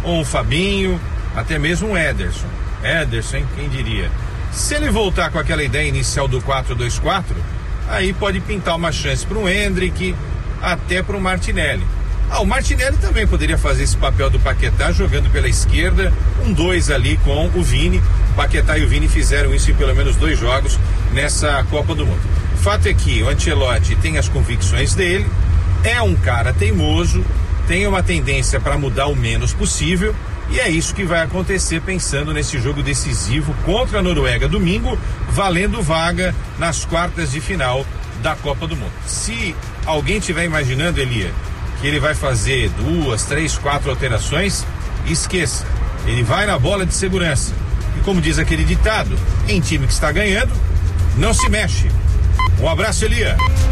ou um Fabinho, até mesmo um Ederson. Ederson, hein? Quem diria? Se ele voltar com aquela ideia inicial do 4-2-4, aí pode pintar uma chance para o Endrick, até para o Martinelli. O Martinelli também poderia fazer esse papel do Paquetá jogando pela esquerda, 2 ali com o Vini. Paquetá e o Vini fizeram isso em pelo menos 2 jogos nessa Copa do Mundo. O fato é que o Ancelotti tem as convicções dele, é um cara teimoso, tem uma tendência para mudar o menos possível, e é isso que vai acontecer pensando nesse jogo decisivo contra a Noruega domingo, valendo vaga nas quartas de final da Copa do Mundo. Se alguém estiver imaginando, Elia, que ele vai fazer 2, 3, 4 alterações, esqueça, ele vai na bola de segurança. E como diz aquele ditado, em time que está ganhando, não se mexe. Um abraço, Elia.